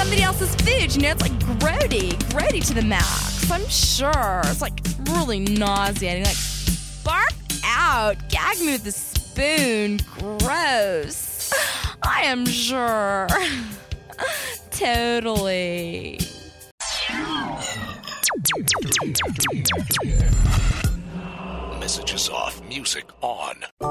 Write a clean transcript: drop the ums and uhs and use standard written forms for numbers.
somebody else's food. You know, it's like grody to the max. I'm sure. It's like really nauseating. Like, barf out. Gag me with a spoon. Gross. I am sure. Totally. Messages off, music on.